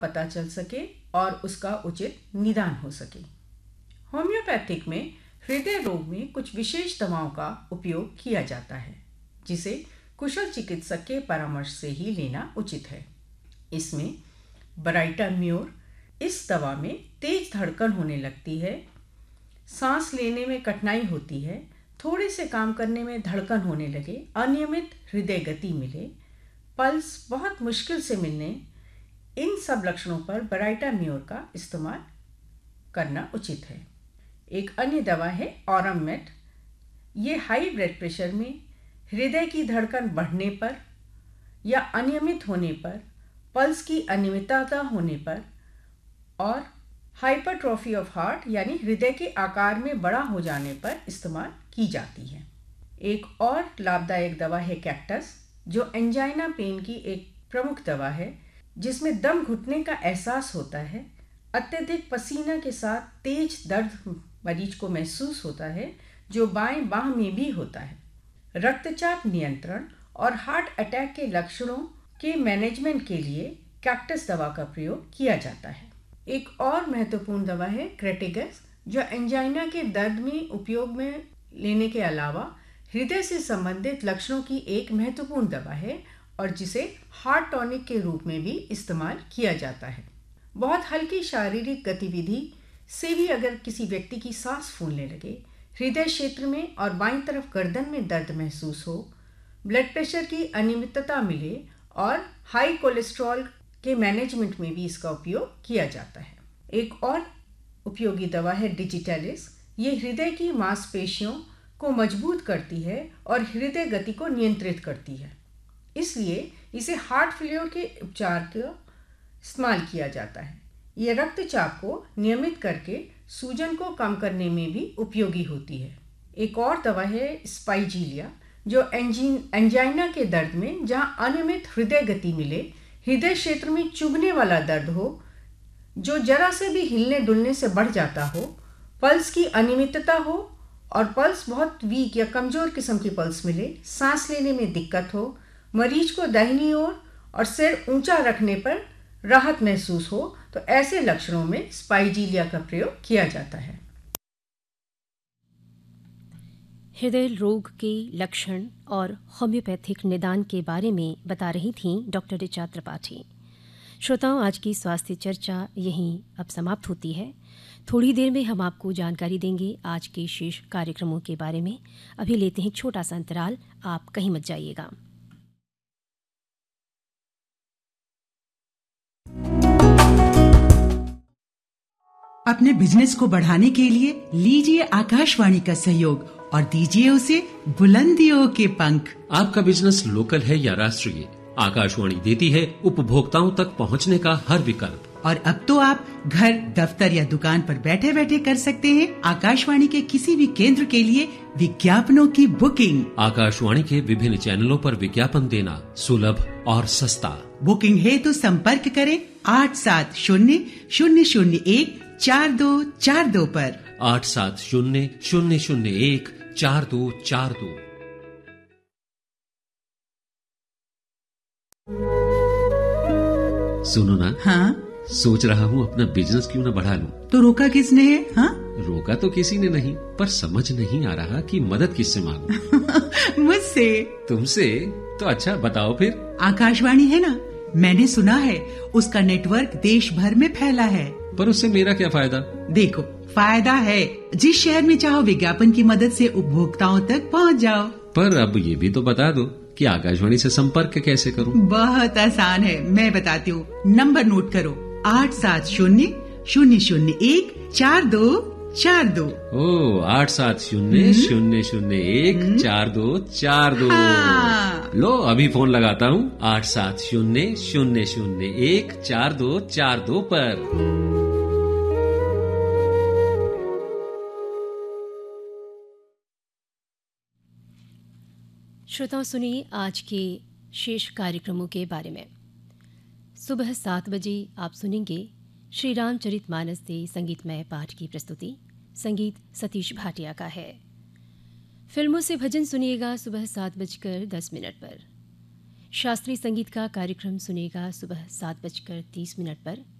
पता चल सके और उसका उचित निदान हो सके। होम्योपैथिक में हृदय रोग में कुछ विशेष दवाओं का उपयोग किया जाता है, जिसे कुशल चिकित्सक के परामर्श से ही लेना उचित है। इसमें ब्राइटाम्योर, इस दवा में तेज धड़कन होने लगती है, सांस लेने में कठिनाई होती है, थोड़े से काम करने में धड़कन होने लगे, अनियमित हृदय गति मिले, पल्स बहुत मुश्किल से मिलने, इन सब लक्षणों पर ब्राइटाम्योर का इस्तेमाल करना उचित है। एक अन्य दवा है ऑरममेट। ये हाई ब्लड प्रेशर में हृदय की धड़कन बढ़ने पर या अनियमित होने पर, पल्स की अनियमितता होने पर और हाइपरट्रॉफी ऑफ हार्ट यानी हृदय के आकार में बड़ा हो जाने पर इस्तेमाल की जाती है। एक और लाभदायक दवा है कैक्टस, जो एंजाइना पेन की एक प्रमुख दवा है, जिसमें दम घुटने का एहसास होता है, अत्यधिक पसीना के साथ तेज दर्द मरीज को महसूस होता है, जो बाएं बाह में भी होता है। रक्तचाप नियंत्रण और हार्ट अटैक के लक्षणों के मैनेजमेंट के लिए कैक्टस दवा का प्रयोग किया जाता है। एक और महत्वपूर्ण दवा है क्रेटिगस, जो एंजाइना के दर्द में उपयोग में लेने के अलावा हृदय से संबंधित लक्षणों की एक महत्वपूर्ण दवा है और जिसे हार्ट टॉनिक के रूप में भी इस्तेमाल किया जाता है। बहुत हल्की शारीरिक गतिविधि से भी अगर किसी व्यक्ति की सांस फूलने लगे, हृदय क्षेत्र में और बाईं तरफ गर्दन में दर्द महसूस हो, ब्लड प्रेशर की अनियमितता मिले और हाई कोलेस्ट्रॉल के मैनेजमेंट में भी इसका उपयोग किया जाता है। एक और उपयोगी दवा है डिजिटलिस। ये हृदय की मांसपेशियों को मजबूत करती है और हृदय गति को नियंत्रित करती है, इसलिए इसे हार्ट फेलियर के उपचार का इस्तेमाल किया जाता है। ये रक्तचाप को नियमित करके सूजन को कम करने में भी उपयोगी होती है। एक और दवा है स्पाइजीलिया, जो एंजाइना के दर्द में जहां अनियमित हृदय गति मिले, हृदय क्षेत्र में चुभने वाला दर्द हो, जो जरा से भी हिलने डुलने से बढ़ जाता हो, पल्स की अनियमितता हो और पल्स बहुत वीक या कमजोर किस्म की पल्स मिले, सांस लेने में दिक्कत हो, मरीज को दाहिनी ओर और सिर ऊंचा रखने पर राहत महसूस हो, तो ऐसे लक्षणों में स्पाइजीलिया का प्रयोग किया जाता है। हृदय रोग के लक्षण और होम्योपैथिक निदान के बारे में बता रही थीं डॉक्टर ऋचा त्रिपाठी। श्रोताओं, आज की स्वास्थ्य चर्चा यहीं अब समाप्त होती है। थोड़ी देर में हम आपको जानकारी देंगे आज के शेष कार्यक्रमों के बारे में। अभी लेते हैं एक छोटा सा अंतराल, आप कहीं मत जाइएगा। अपने बिजनेस को बढ़ाने के लिए लीजिए आकाशवाणी का सहयोग और दीजिए उसे बुलंदियों के पंख। आपका बिजनेस लोकल है या राष्ट्रीय, आकाशवाणी देती है उपभोक्ताओं तक पहुंचने का हर विकल्प। और अब तो आप घर, दफ्तर या दुकान पर बैठे बैठे कर सकते हैं आकाशवाणी के किसी भी केंद्र के लिए विज्ञापनों की बुकिंग। आकाशवाणी के विभिन्न चैनलों पर विज्ञापन देना सुलभ और सस्ता। बुकिंग है तो संपर्क करें 8700014242 पर। 8700014242। सुनो ना। हाँ, सोच रहा हूँ अपना बिजनेस क्यों न बढ़ा लूं। तो रोका किसने है? हाँ, रोका तो किसी ने नहीं, पर समझ नहीं आ रहा कि मदद किससे मांगूं। मुझसे। तुमसे? तो अच्छा बताओ फिर। आकाशवाणी है ना, मैंने सुना है उसका नेटवर्क देश भर में फैला है। पर उससे मेरा क्या फायदा? देखो, फायदा है। जिस शहर में चाहो विज्ञापन की मदद से उपभोक्ताओं तक पहुंच जाओ। पर अब ये भी तो बता दो कि आकाशवाणी से संपर्क कैसे करूं? बहुत आसान है, मैं बताती हूँ। नंबर नोट करो, 8700014242। ओ, 8700014242। हाँ। लो अभी फोन लगाता हूँ 8700014242 पर। श्रोताओं, सुनिए आज के शेष कार्यक्रमों के बारे में। सुबह 7 बजे आप सुनेंगे श्री रामचरितमानस से संगीतमय पाठ की प्रस्तुति। संगीत सतीश भाटिया का है। फिल्मों से भजन सुनिएगा सुबह 7:10 पर। शास्त्रीय संगीत का कार्यक्रम सुनेगा सुबह 7:30 पर।